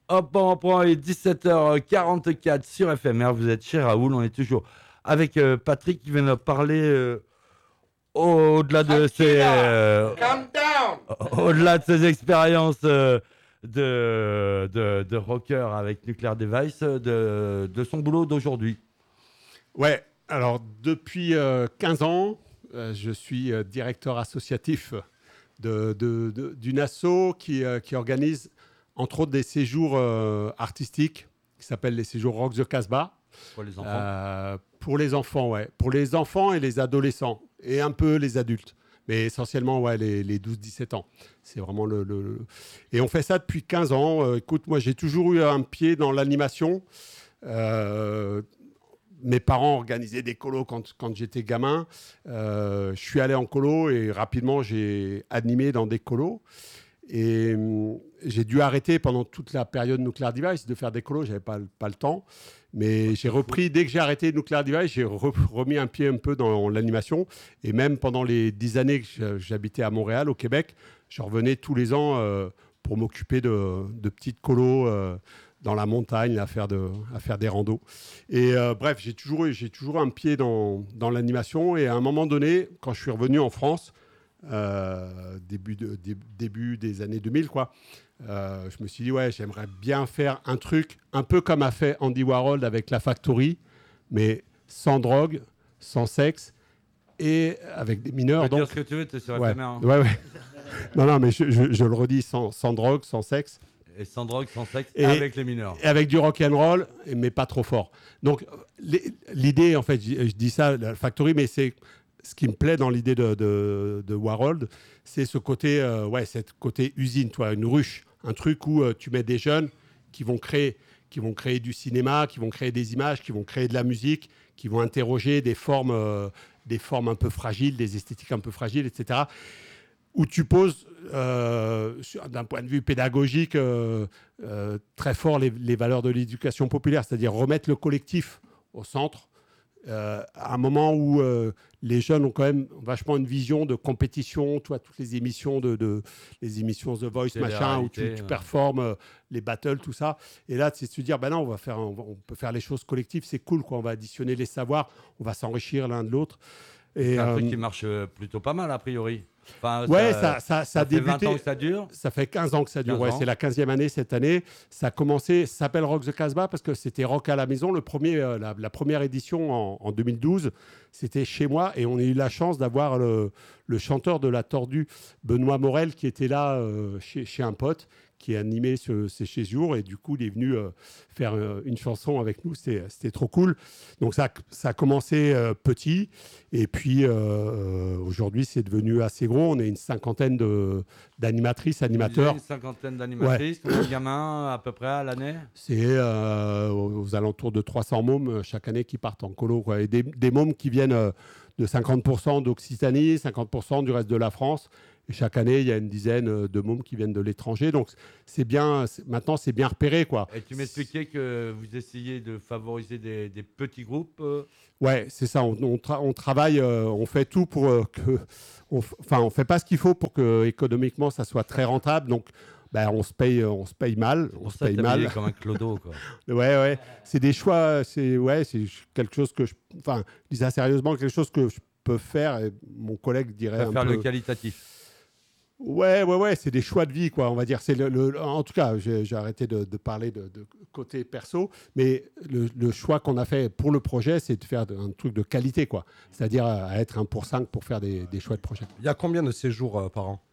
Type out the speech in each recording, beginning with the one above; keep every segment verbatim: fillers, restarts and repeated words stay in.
Hop, on reprend, il est dix-sept heures quarante-quatre sur F M R. Vous êtes chez Raoul, on est toujours avec euh, Patrick qui vient nous parler euh, au-delà de ses euh, au-delà de ses expériences euh, de, de, de rocker avec Nuclear Device, de, de son boulot d'aujourd'hui. Ouais, alors depuis euh, quinze ans, euh, je suis euh, directeur associatif de, de, de, d'une asso qui, euh, qui organise entre autres des séjours euh, artistiques qui s'appellent les séjours Rock the Casbah. Pour les enfants euh, Pour les enfants, ouais. Pour les enfants et les adolescents et un peu les adultes. Mais essentiellement, ouais, les, les douze dix-sept ans. C'est vraiment le, le, le... Et on fait ça depuis quinze ans. Euh, écoute, moi, j'ai toujours eu un pied dans l'animation. Euh, mes parents organisaient des colos quand, quand j'étais gamin. Euh, je suis allé en colo et rapidement, j'ai animé dans des colos. Et euh, j'ai dû arrêter pendant toute la période Nuclear Device de faire des colos. Je n'avais pas, pas le temps. Mais j'ai repris, dès que j'ai arrêté Nuclear Device, j'ai re- remis un pied un peu dans l'animation. Et même pendant les dix années que j'habitais à Montréal, au Québec, je revenais tous les ans euh, pour m'occuper de, de petites colos euh, dans la montagne, à faire, de, à faire des randos. Et euh, bref, j'ai toujours, j'ai toujours un pied dans, dans l'animation. Et à un moment donné, quand je suis revenu en France, euh, début, de, dé, début des années deux mille, quoi, Euh, je me suis dit, ouais, j'aimerais bien faire un truc un peu comme a fait Andy Warhol avec La Factory, mais sans drogue, sans sexe et avec des mineurs. Tu peux donc... dire ce que tu veux, tu es sur ouais. F M R. Hein. Ouais, ouais. Non, non, mais je, je, je le redis, sans, sans drogue, sans sexe. Et sans drogue, sans sexe, et avec les mineurs. Et avec du rock and roll, mais pas trop fort. Donc, l'idée, en fait, je, je dis ça, La Factory, mais c'est... Ce qui me plaît dans l'idée de, de, de Warhol, c'est ce côté, euh, ouais, cette côté usine, toi, une ruche, un truc où euh, tu mets des jeunes qui vont créer, qui vont créer du cinéma, qui vont créer des images, qui vont créer de la musique, qui vont interroger des formes, euh, des formes un peu fragiles, des esthétiques un peu fragiles, et cetera. Où tu poses, euh, d'un point de vue pédagogique, euh, euh, très fort les, les valeurs de l'éducation populaire, c'est-à-dire remettre le collectif au centre. Euh, à un moment où euh, les jeunes ont quand même vachement une vision de compétition, toi, toutes les émissions de, de les émissions The Voice, machin, où tu, tu performes euh, les battles, tout ça. Et là, c'est de se dire, ben non, on va faire, on, va, on peut faire les choses collectives, c'est cool, quoi. On va additionner les savoirs, on va s'enrichir l'un de l'autre. Et c'est un euh, truc qui marche plutôt pas mal a priori. Enfin, ouais, ça, ça, ça, ça a débuté. Ça fait vingt ans que ça dure. Ça fait quinze ans que ça dure. Ouais, c'est la quinzième année cette année. Ça a commencé, ça s'appelle Rock the Casbah parce que c'était Rock à la maison. Le premier, euh, la, la première édition en, en deux mille douze, c'était chez moi et on a eu la chance d'avoir le, le chanteur de La Tordue, Benoît Morel, qui était là euh, chez, chez un pote, qui a animé ce, ces séjours et du coup il est venu euh, faire euh, une chanson avec nous, c'était, c'était trop cool. Donc ça, ça a commencé euh, petit et puis euh, aujourd'hui c'est devenu assez gros. On est une cinquantaine de, d'animatrices, animateurs. Une cinquantaine d'animatrices, combien de gamins à peu près à l'année? C'est euh, aux alentours de trois cents mômes chaque année qui partent en colo, quoi. Et des, des mômes qui viennent euh, de cinquante pour cent d'Occitanie, cinquante pour cent du reste de la France. Et chaque année, il y a une dizaine de mômes qui viennent de l'étranger. Donc, c'est bien, c'est, maintenant, c'est bien repéré, quoi. Et tu m'expliquais que vous essayez de favoriser des, des petits groupes euh... Ouais, c'est ça. On, on, tra- on travaille, euh, on fait tout pour euh, que... Enfin, on ne fait pas ce qu'il faut pour que, économiquement, ça soit très rentable. Donc, ben, on, se paye, on se paye mal. On pour se ça, paye mal. comme un clodo, quoi. ouais, ouais. C'est des choix. C'est, ouais, c'est quelque chose que je... Enfin, je dis ça sérieusement, quelque chose que je peux faire. Et mon collègue dirait un faire peu... le qualitatif. Ouais, ouais, ouais, c'est des choix de vie, quoi, on va dire. C'est le, le, en tout cas, j'ai, j'ai arrêté de, de parler de, de côté perso, mais le, le choix qu'on a fait pour le projet, c'est de faire un truc de qualité, quoi. C'est-à-dire à être un pour cinq pour faire des, des choix de projet. Il y a combien de séjours euh, par an?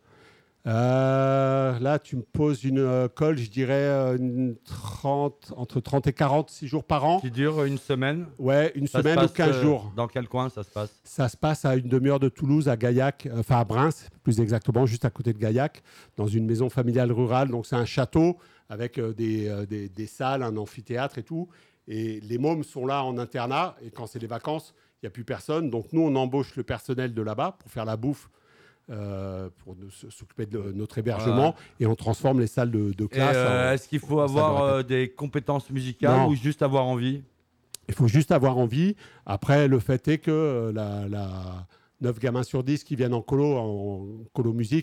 Euh, là, tu me poses une euh, colle, je dirais euh, une trente, entre trente et quarante, six jours par an. Qui dure une semaine? Ouais, une ça semaine ou quinze euh, jours. Dans quel coin ça se passe? Ça se passe à une demi-heure de Toulouse, à Gaillac, enfin euh, à Breims, plus exactement, juste à côté de Gaillac, dans une maison familiale rurale. Donc c'est un château avec euh, des, euh, des, des salles, un amphithéâtre et tout. Et les mômes sont là en internat, et quand c'est les vacances, il n'y a plus personne. Donc nous, on embauche le personnel de là-bas pour faire la bouffe. Euh, pour nous, s'occuper de notre hébergement, voilà. Et on transforme les salles de, de classe. Et euh, en, est-ce qu'il faut avoir euh, des compétences musicales non. ou juste avoir envie? Il faut juste avoir envie. Après, le fait est que la, la neuf gamins sur dix qui viennent en colo, en colo musique,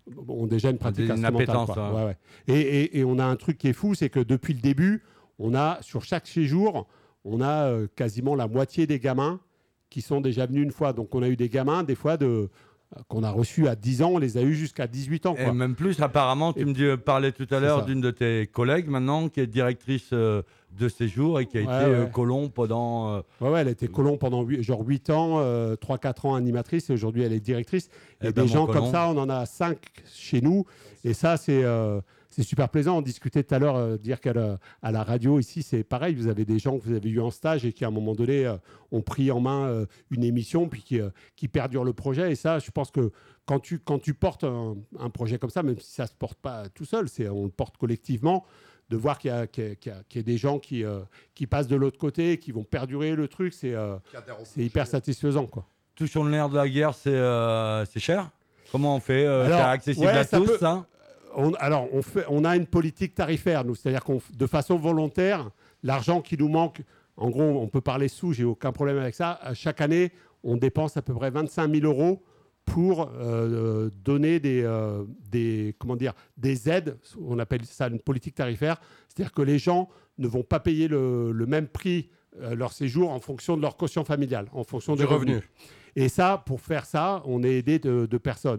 ont déjà une pratique Une instrumentale. appétence, Quoi. hein. Ouais, ouais. Et, et, et on a un truc qui est fou, c'est que depuis le début, on a, sur chaque séjour, on a euh, quasiment la moitié des gamins qui sont déjà venus une fois. Donc on a eu des gamins, des fois, de, euh, qu'on a reçus à dix ans, on les a eus jusqu'à dix-huit ans. Quoi. Et même plus, apparemment, tu Et- me dis, euh, parlais tout à l'heure ça. d'une de tes collègues maintenant qui est directrice euh, de séjour et qui a Ouais, été ouais. euh, colon pendant. euh, Ouais, ouais, elle était colon pendant huit, genre huit ans, euh, trois quatre ans animatrice, et aujourd'hui elle est directrice. Eh Et ben, des mon gens colon. comme ça, on en a cinq chez nous. Et ça, c'est euh, c'est super plaisant. On discutait tout à l'heure, euh, dire qu'à la, à la radio ici, c'est pareil. Vous avez des gens que vous avez eu en stage et qui, à un moment donné, euh, ont pris en main euh, une émission, puis qui, euh, qui perdurent le projet. Et ça, je pense que quand tu, quand tu portes un, un projet comme ça, même si ça ne se porte pas tout seul, c'est, on le porte collectivement, de voir qu'il y a, qu'il y a, qu'il y a, qu'il y a des gens qui, euh, qui passent de l'autre côté, qui vont perdurer le truc, c'est, euh, c'est hyper satisfaisant, quoi. Touchons le nerf de la guerre, c'est euh, c'est cher. Comment on fait euh, Alors, C'est accessible ouais, à ça tous, peut- ça On, alors, on, fait, on a une politique tarifaire, nous, c'est-à-dire qu'on, de façon volontaire, l'argent qui nous manque, en gros, on peut parler sous, j'ai aucun problème avec ça. À chaque année, on dépense à peu près vingt-cinq mille euros pour euh, donner des, euh, des, comment dire, des aides, on appelle ça une politique tarifaire, c'est-à-dire que les gens ne vont pas payer le, le même prix euh, leur séjour en fonction de leur quotient familial, en fonction Du des revenus. revenu. Et ça, pour faire ça, on est aidé de, de personnes.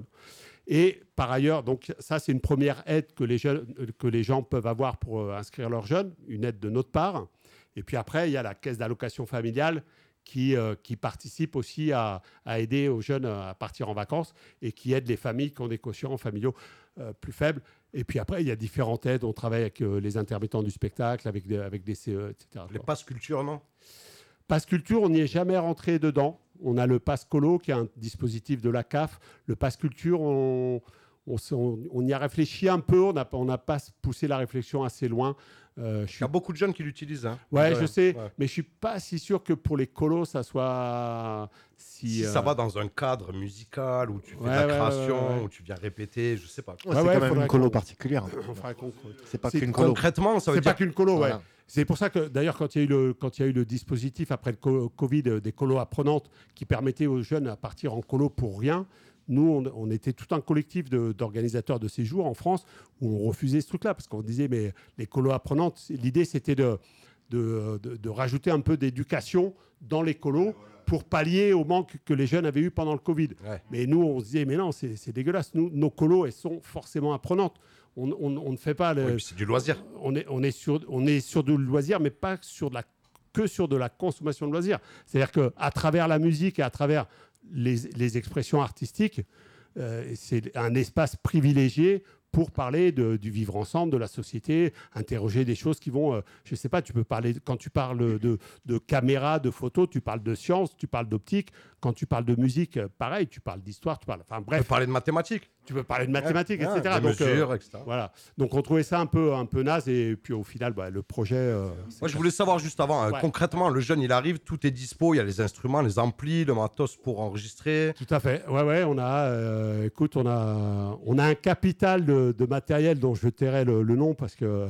Et par ailleurs, donc ça, c'est une première aide que les, jeunes, que les gens peuvent avoir pour euh, inscrire leurs jeunes, une aide de notre part. Et puis après, il y a la caisse d'allocation familiale qui, euh, qui participe aussi à, à aider aux jeunes à partir en vacances et qui aide les familles qui ont des quotients familiaux euh, plus faibles. Et puis après, il y a différentes aides. On travaille avec euh, les intermittents du spectacle, avec des, avec des C E, et cetera. Les passes culture, non? Pass Culture, on n'y est jamais rentré dedans. On a le Pass Colo, qui est un dispositif de la C A F. Le Pass Culture, on, on, on- on y a réfléchi un peu. On n'a on n'a pas poussé la réflexion assez loin. Euh, je Il suis y a beaucoup de jeunes qui l'utilisent. Hein. Ouais, Ouais, je sais, ouais. mais je suis pas si sûr que pour les colos, ça soit si. Si euh, ça va dans un cadre musical où tu fais Ouais, de la ouais, création, ouais, ouais, ouais. où tu viens répéter, je sais pas. Ouais, Ouais, c'est ouais, quand même faudrait une colo qu'on- particulière. on fera qu'on creuse. C'est pas C'est qu'une colo. Concrètement, ça veut C'est dire pas qu'une colo, Voilà. ouais. C'est pour ça que, d'ailleurs, quand il y a eu le, quand il y a eu le dispositif après le co- Covid euh, des colos apprenantes qui permettait aux jeunes à partir en colo pour rien, nous, on, on était tout un collectif de- d'organisateurs de séjours en France où on refusait ce truc-là parce qu'on disait, mais les colos apprenantes, c'est- l'idée, c'était de, de, de- de rajouter un peu d'éducation dans les colos pour pallier au manque que les jeunes avaient eu pendant le Covid. Ouais. Mais nous, on se disait, mais non, c'est c'est dégueulasse. Nous, nos colos, elles sont forcément apprenantes. On, on- on ne fait pas... Le, Oui, puis c'est du loisir. on est, on est sur, on est sur du loisir, mais pas sur de la, que sur de la consommation de loisirs. C'est-à-dire qu'à travers la musique et à travers les, les expressions artistiques, euh, c'est un espace privilégié pour parler de- du vivre ensemble, de la société, interroger des choses qui vont, euh, je ne sais pas, tu peux parler, quand tu parles de, de caméra, de photo, tu parles de science, tu parles d'optique. Quand tu parles de musique, euh, pareil, tu parles d'histoire, tu parles, enfin On peut bref, parler de mathématiques. tu peux parler de mathématiques, Ouais, et cetera. Des Donc, euh, mesures, et cetera. voilà. Donc on trouvait ça un peu, un peu naze et puis au final, bah, le projet. euh, c'est Moi, je ça. voulais savoir juste avant, hein, Ouais. concrètement, le jeune, il arrive, tout est dispo, il y a les instruments, les amplis, le matos pour enregistrer. Tout à fait. Ouais, ouais. On a, euh, écoute, on a, on a un capital de, de matériel dont je tairai le, le nom parce que.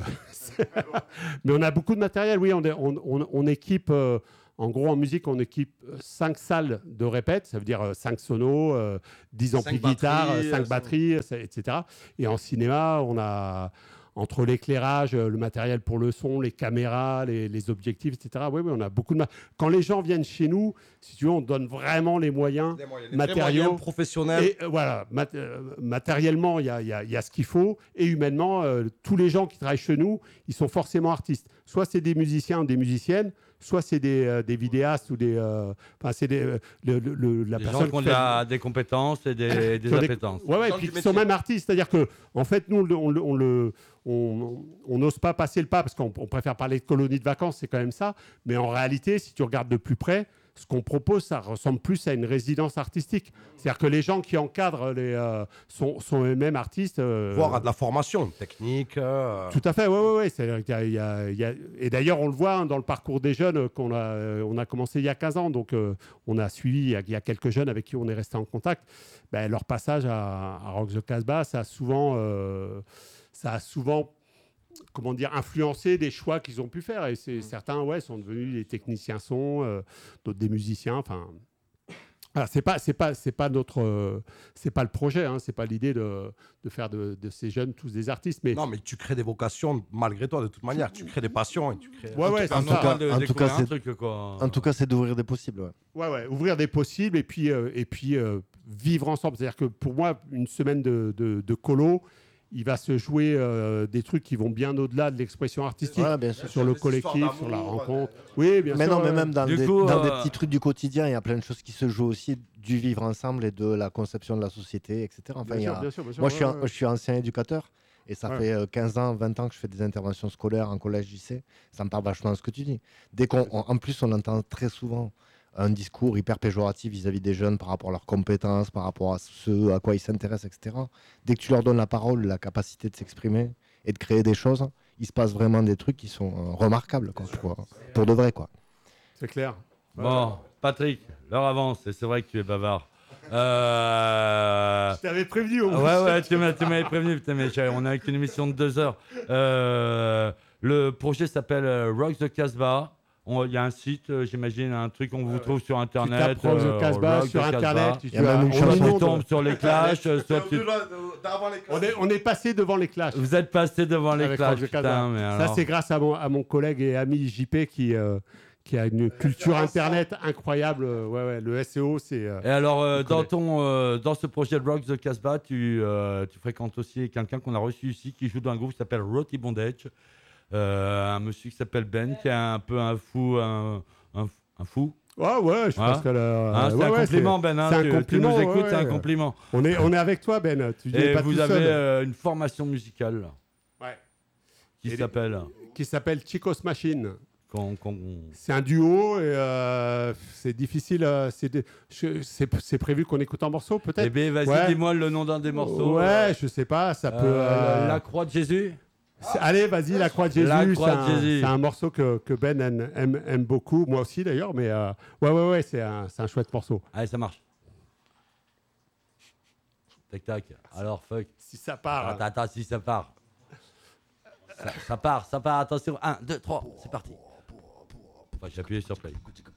Mais on a beaucoup de matériel. Oui, on, est- on, on- on équipe. euh, en gros, en musique, on équipe cinq salles de répète, ça veut dire cinq sonos, euh, dix Cinq amplis guitare, batteries, cinq euh, batteries, et cetera. Et en cinéma, on a entre l'éclairage, euh, le matériel pour le son, les caméras, les, les objectifs, et cetera. Oui, oui, on a beaucoup de. ma- Quand les gens viennent chez nous, si tu veux, on donne vraiment les moyens. Des moyens, des Matériaux. moyens professionnels. Et euh, voilà, mat- euh, matériellement, il y a, il y a- il y a ce qu'il faut. Et humainement, euh, tous les gens qui travaillent chez nous, ils sont forcément artistes. Soit c'est des musiciens ou des musiciennes, soit c'est des, euh, des vidéastes ou des. euh, Enfin, c'est des, euh, le- le- le- la Des personne gens qui ont de fait- la- des compétences et des, des qui ont des- appétences. Ouais, ouais, Gens puis du qui sont métier. même artistes. C'est-à-dire que, en fait, nous, on le- on le- on le- on- on n'ose pas passer le pas parce qu'on on préfère parler de colonies de vacances, c'est quand même ça. Mais en réalité, si tu regardes de plus près, ce qu'on propose, ça ressemble plus à une résidence artistique. C'est-à-dire que les gens qui encadrent les, euh, sont, sont eux-mêmes artistes. euh, Voire à de la formation technique. euh, Tout à fait, oui, oui, oui. C'est-à-dire qu'il y a- il y a- il y a- Et d'ailleurs, on le voit hein, dans le parcours des jeunes euh, qu'on a, euh, on a commencé il y a quinze ans. Donc, euh, on a suivi, il y a, il y a quelques jeunes avec qui on est resté en contact. Ben, leur passage à, à Rock the Casbah, ça a souvent, euh, ça a souvent comment dire, influencé des choix qu'ils ont pu faire. Et c'est, certains ouais, sont devenus des techniciens son, euh, d'autres des musiciens. Enfin, Alors, c'est pas, c'est pas, c'est pas notre, euh, c'est pas le projet, hein, c'est pas l'idée de, de faire de, de ces jeunes tous des artistes, mais Non, mais tu crées des vocations malgré toi, de toute manière. Tu crées des passions et tu crées. ouais, ouais, En c'est tout ça. cas, de en tout découvrir cas, un c'est- truc, quoi. En tout cas, c'est d'ouvrir des possibles. Ouais. Ouais, ouais, ouvrir des possibles et puis, euh, et puis euh, vivre ensemble. C'est-à-dire que pour moi, une semaine de, de, de colo, il va se jouer euh, des trucs qui vont bien au-delà de l'expression artistique, Voilà, bien sûr. sur le Des histoires collectif, sur la d'amour, rencontre. Oui, bien Mais sûr. non, mais ouais. même dans, Du des, coup, dans des euh, petits trucs du quotidien, il y a plein de choses qui se jouent aussi du vivre ensemble et de la conception de la société, et cetera. Enfin, Bien il y sûr, a- bien sûr, bien sûr, Moi, je suis, ouais, un- ouais. je suis ancien éducateur et ça Ouais. fait euh, quinze ans, vingt ans que je fais des interventions scolaires en collège, lycée. Ça me parle vachement de ce que tu dis. Dès qu'on, on- en plus, on entend très souvent un discours hyper péjoratif vis-à-vis des jeunes par rapport à leurs compétences, par rapport à ce à quoi ils s'intéressent, et cetera. Dès que tu leur donnes la parole, la capacité de s'exprimer et de créer des choses, il se passe vraiment des trucs qui sont euh, remarquables, quoi, pour, pour de vrai, quoi. C'est clair. Bon, Patrick, l'heure avance et c'est vrai que tu es bavard. Euh... Je t'avais prévenu au Ouais, ouais, tu m'as- tu m'avais prévenu, putain, mais j'ai- on est avec une émission de deux heures. Euh, le projet s'appelle euh, Rock the Casbah. On- Il y a un site, euh, j'imagine, un truc qu'on vous trouve sur Tu Internet. tapes Rock euh, the Casbah Rock the sur Casbah. Internet. Tu Il y a même une on chanson. Soit tu inonde. tombes sur les clashs, euh, soit tu... On est, on est passé devant les clashs. Vous êtes passé devant les Avec clashs, Rock the Casbah. putain, mais Ça, alors... c'est grâce à mon, à mon collègue et ami J P qui, euh, qui a une culture Internet incroyable. Euh, Ouais, ouais, le S E O, c'est... euh, Et alors, euh, Je dans, connais. ton, euh, dans ce projet de Rock the Casbah, tu, euh, tu fréquentes aussi quelqu'un qu'on a reçu ici qui joue dans un groupe qui s'appelle Roti Bondage. Euh, un monsieur qui s'appelle Ben, qui est un peu un fou. Un, un, un fou. Ouais, ouais, je Hein pense que... le- Hein, c'est ouais, un ouais, compliment, Ben. hein, c'est un tu, tu compliment, nous écoutes, ouais, c'est un ouais. compliment. On est, on est avec toi, Ben. Tu n'es Et pas vous tout avez seul. euh, une formation musicale Ouais. qui Et s'appelle. Qui s'appelle Chicos Machine. qu'on- qu'on- C'est un duo et euh, c'est difficile. euh, c'est de- je- c'est c'est prévu qu'on écoute un morceau, Eh peut-être. bien, vas-y, Ouais. dis-moi le nom d'un des morceaux. Ouais, je sais pas. Ça peut. Euh, euh, La Croix de Jésus. c'est- Allez, vas-y, la Croix de Jésus. La c'est Croix de un- Jésus. C'est un morceau que, que Ben aime, aime- aime beaucoup, moi aussi d'ailleurs. Mais euh, ouais, ouais, ouais, c'est un, c'est un chouette morceau. Allez, ça marche. Tac, tac. Alors, fuck. Si ça part. Attends, attends, si ça part. Ça, ça part, ça part, attention. un, deux, trois, c'est parti. Enfin, j'ai appuyé sur play.